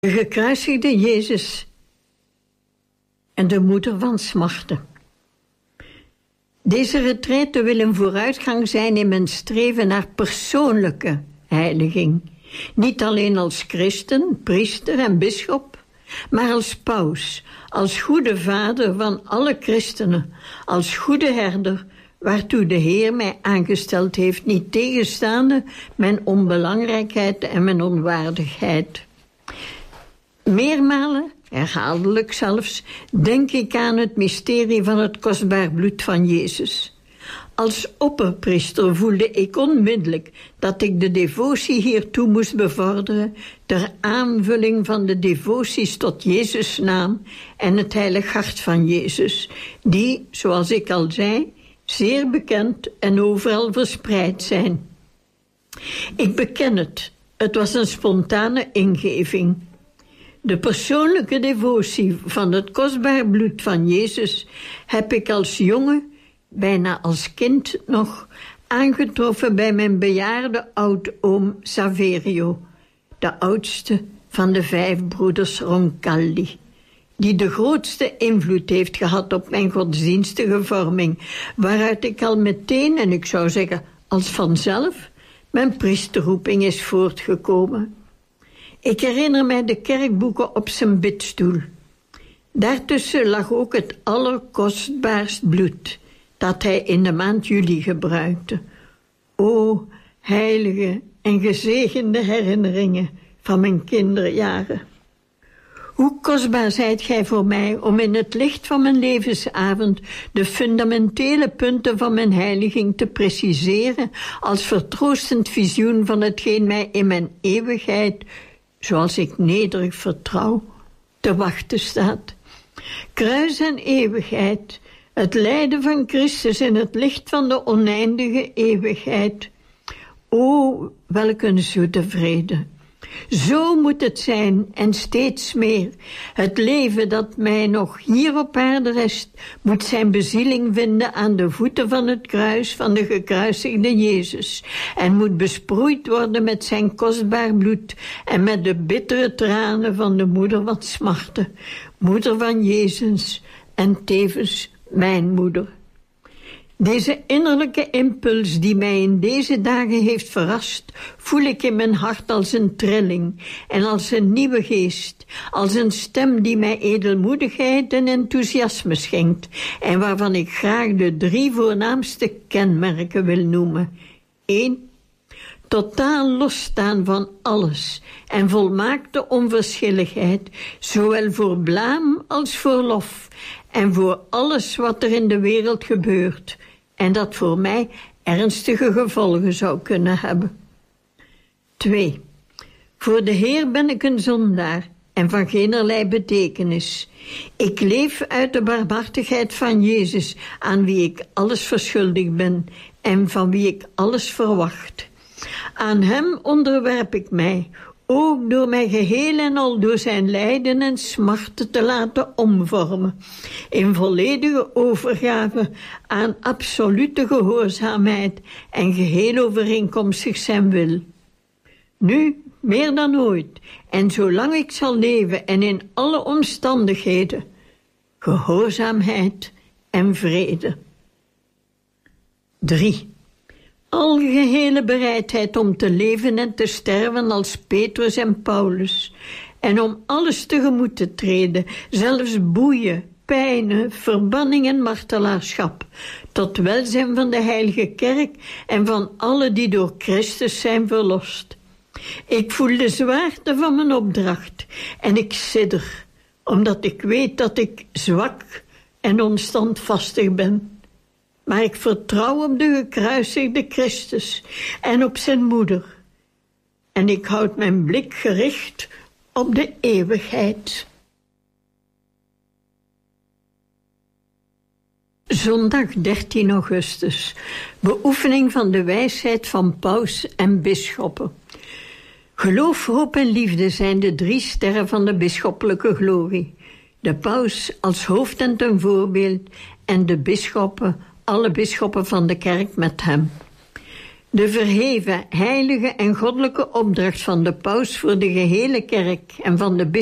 De gekruisigde Jezus en de moeder van smarten. Deze retraite wil een vooruitgang zijn in mijn streven naar persoonlijke heiliging. Niet alleen als christen, priester en bisschop, maar als paus, als goede vader van alle christenen, als goede herder, waartoe de Heer mij aangesteld heeft, niet tegenstaande mijn onbelangrijkheid en mijn onwaardigheid. Meermalen, herhaaldelijk zelfs, denk ik aan het mysterie van het kostbaar bloed van Jezus. Als opperpriester voelde ik onmiddellijk dat ik de devotie hiertoe moest bevorderen ter aanvulling van de devoties tot Jezus' naam en het heilig hart van Jezus, die, zoals ik al zei, zeer bekend en overal verspreid zijn. Ik beken het was een spontane ingeving. De persoonlijke devotie van het kostbaar bloed van Jezus heb ik als jongen, bijna als kind nog, aangetroffen bij mijn bejaarde oudoom Saverio, de oudste van de 5 broeders Roncalli, die de grootste invloed heeft gehad op mijn godsdienstige vorming, waaruit ik al meteen, en ik zou zeggen als vanzelf, mijn priesterroeping is voortgekomen. Ik herinner mij de kerkboeken op zijn bidstoel. Daartussen lag ook het allerkostbaarst bloed dat hij in de maand juli gebruikte. O, heilige en gezegende herinneringen van mijn kinderjaren. Hoe kostbaar zijt gij voor mij om in het licht van mijn levensavond de fundamentele punten van mijn heiliging te preciseren als vertroostend visioen van hetgeen mij in mijn eeuwigheid, zoals ik nederig vertrouw, te wachten staat. Kruis en eeuwigheid, het lijden van Christus in het licht van de oneindige eeuwigheid. O, welk een zoete vrede. Zo moet het zijn en steeds meer. Het leven dat mij nog hier op aarde rest, moet zijn bezieling vinden aan de voeten van het kruis van de gekruisigde Jezus en moet besproeid worden met zijn kostbaar bloed en met de bittere tranen van de moeder van smarten, moeder van Jezus en tevens mijn moeder. Deze innerlijke impuls die mij in deze dagen heeft verrast, voel ik in mijn hart als een trilling en als een nieuwe geest, als een stem die mij edelmoedigheid en enthousiasme schenkt en waarvan ik graag de 3 voornaamste kenmerken wil noemen. 1. Totaal losstaan van alles en volmaakte onverschilligheid, zowel voor blaam als voor lof en voor alles wat er in de wereld gebeurt en dat voor mij ernstige gevolgen zou kunnen hebben. 2. Voor de Heer ben ik een zondaar en van geenerlei betekenis. Ik leef uit de barmhartigheid van Jezus, aan wie ik alles verschuldigd ben en van wie ik alles verwacht. Aan hem onderwerp ik mij, ook door mij geheel en al door zijn lijden en smarten te laten omvormen, in volledige overgave aan absolute gehoorzaamheid en geheel overeenkomstig zijn wil. Nu, meer dan ooit, en zolang ik zal leven en in alle omstandigheden, gehoorzaamheid en vrede. 3. Algehele bereidheid om te leven en te sterven als Petrus en Paulus, en om alles tegemoet te treden, zelfs boeien, pijnen, verbanning en martelaarschap, tot welzijn van de heilige kerk en van alle die door Christus zijn verlost. Ik voel de zwaarte van mijn opdracht en ik sidder, omdat ik weet dat ik zwak en onstandvastig ben. Maar ik vertrouw op de gekruisigde Christus en op zijn moeder. En ik houd mijn blik gericht op de eeuwigheid. Zondag 13 augustus. Beoefening van de wijsheid van paus en bisschoppen. Geloof, hoop en liefde zijn de 3 sterren van de bisschoppelijke glorie. De paus als hoofd en ten voorbeeld en de bisschoppen, alle bisschoppen van de kerk met hem. De verheven, heilige en goddelijke opdracht van de paus voor de gehele kerk en van de